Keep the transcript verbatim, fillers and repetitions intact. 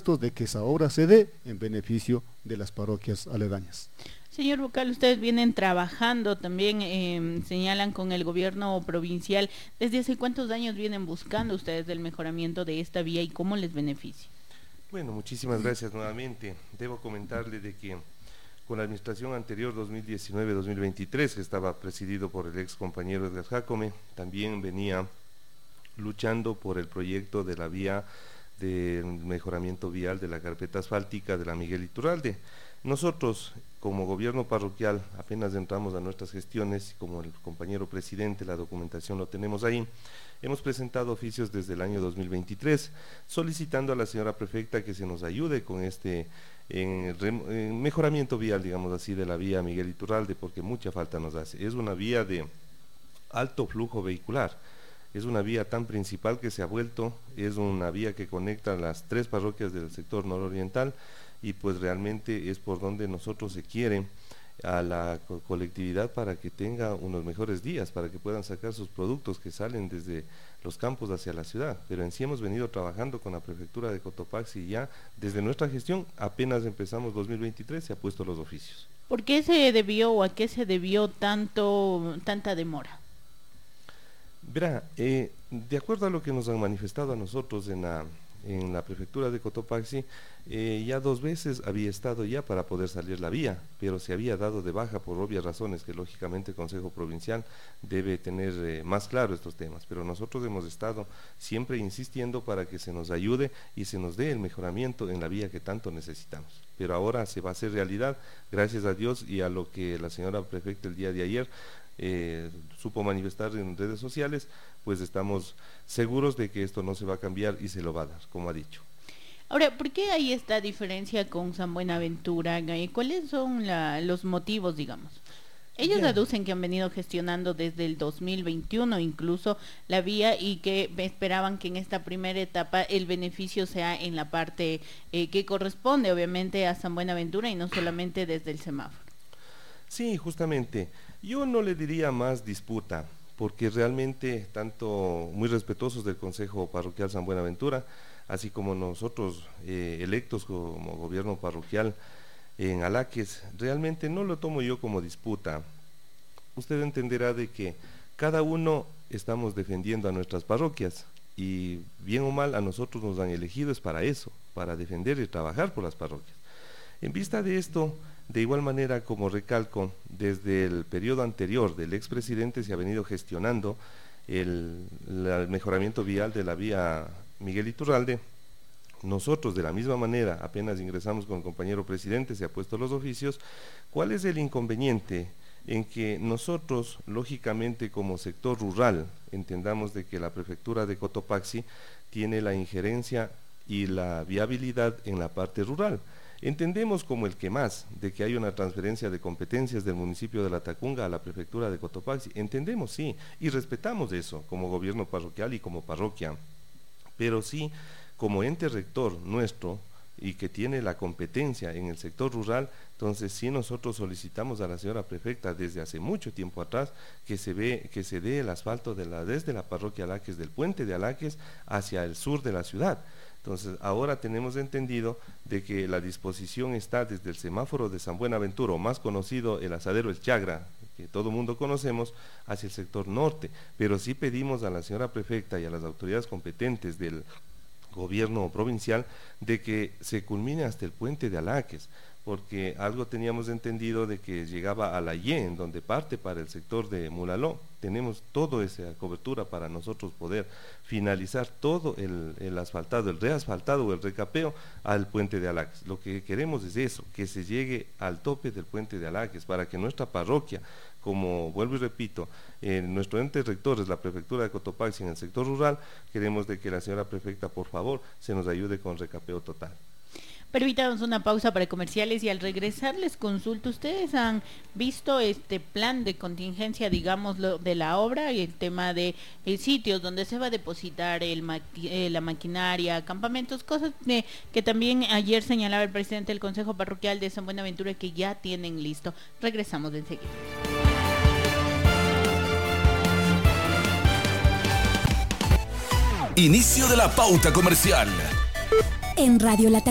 dispuestos de que esa obra se dé en beneficio de las parroquias aledañas. Señor vocal, ustedes vienen trabajando también, eh, señalan con el gobierno provincial. ¿Desde hace cuántos años vienen buscando ustedes el mejoramiento de esta vía y cómo les beneficia? Bueno, muchísimas gracias nuevamente. Debo comentarle de que con la administración anterior dos mil diecinueve dos mil veintitrés, que estaba presidido por el ex compañero Edgar Jácome, también venía luchando por el proyecto de la vía de mejoramiento vial de la carpeta asfáltica de la Miguel Iturralde. Nosotros, como gobierno parroquial, apenas entramos a nuestras gestiones, como el compañero presidente, la documentación lo tenemos ahí, hemos presentado oficios desde el año dos mil veintitrés, solicitando a la señora prefecta que se nos ayude con este en, en mejoramiento vial, digamos así, de la vía Miguel Iturralde, porque mucha falta nos hace. Es una vía de alto flujo vehicular, es una vía tan principal que se ha vuelto, es una vía que conecta las tres parroquias del sector nororiental, y pues realmente es por donde nosotros se quiere a la co colectividad para que tenga unos mejores días, para que puedan sacar sus productos que salen desde los campos hacia la ciudad. Pero en sí hemos venido trabajando con la prefectura de Cotopaxi y ya desde nuestra gestión, apenas empezamos dos mil veintitrés, se ha puesto los oficios. ¿Por qué se debió o a qué se debió tanto tanta demora? Verá, eh, de acuerdo a lo que nos han manifestado a nosotros en la en la prefectura de Cotopaxi, eh, ya dos veces había estado ya para poder salir la vía, pero se había dado de baja por obvias razones que lógicamente el Consejo Provincial debe tener eh, más claro estos temas, pero nosotros hemos estado siempre insistiendo para que se nos ayude y se nos dé el mejoramiento en la vía que tanto necesitamos, pero ahora se va a hacer realidad, gracias a Dios y a lo que la señora prefecta el día de ayer Eh, supo manifestar en redes sociales, pues estamos seguros de que esto no se va a cambiar y se lo va a dar, como ha dicho. Ahora, ¿por qué hay esta diferencia con San Buenaventura? ¿Cuáles son la, los motivos, digamos? Ellos yeah. aducen que han venido gestionando desde el dos mil veintiuno incluso la vía y que esperaban que en esta primera etapa el beneficio sea en la parte eh, que corresponde obviamente a San Buenaventura y no solamente desde el semáforo. Sí, justamente. Yo no le diría más disputa, porque realmente tanto muy respetuosos del Consejo Parroquial San Buenaventura, así como nosotros eh, electos como gobierno parroquial en Alaques, realmente no lo tomo yo como disputa. Usted entenderá de que cada uno estamos defendiendo a nuestras parroquias y bien o mal a nosotros nos han elegido es para eso, para defender y trabajar por las parroquias. En vista de esto, de igual manera como recalco, desde el periodo anterior del expresidente se ha venido gestionando el, el mejoramiento vial de la vía Miguel Iturralde. Nosotros de la misma manera, apenas ingresamos con el compañero presidente, se ha puesto los oficios. ¿Cuál es el inconveniente? En que nosotros, lógicamente como sector rural, entendamos de que la prefectura de Cotopaxi tiene la injerencia y la viabilidad en la parte rural. Entendemos como el que más, de que hay una transferencia de competencias del municipio de La Tacunga a la prefectura de Cotopaxi, entendemos sí, y respetamos eso como gobierno parroquial y como parroquia, pero sí, como ente rector nuestro, y que tiene la competencia en el sector rural, entonces sí nosotros solicitamos a la señora prefecta desde hace mucho tiempo atrás que se ve, que se dé el asfalto de la, desde la parroquia Alaques, del puente de Alaques hacia el sur de la ciudad. Entonces ahora tenemos entendido de que la disposición está desde el semáforo de San Buenaventura, o más conocido el asadero El Chagra, que todo el mundo conocemos, hacia el sector norte, pero sí pedimos a la señora prefecta y a las autoridades competentes del gobierno provincial de que se culmine hasta el puente de Alaques, porque algo teníamos entendido de que llegaba a la Y, en donde parte para el sector de Mulaló. Tenemos toda esa cobertura para nosotros poder finalizar todo el, el asfaltado, el reasfaltado o el recapeo al puente de Alaques. Lo que queremos es eso, que se llegue al tope del puente de Alaques para que nuestra parroquia, como vuelvo y repito, eh, nuestro ente rector es la prefectura de Cotopaxi en el sector rural, queremos de que la señora prefecta por favor se nos ayude con recapeo total. Permítanos una pausa para comerciales y al regresar les consulto, ¿ustedes han visto este plan de contingencia, digamos, lo de la obra y el tema de eh, sitios donde se va a depositar el maqui eh, la maquinaria, campamentos, cosas eh, que también ayer señalaba el presidente del Consejo Parroquial de San Buenaventura que ya tienen listo? Regresamos de enseguida. Inicio de la pauta comercial. En Radio La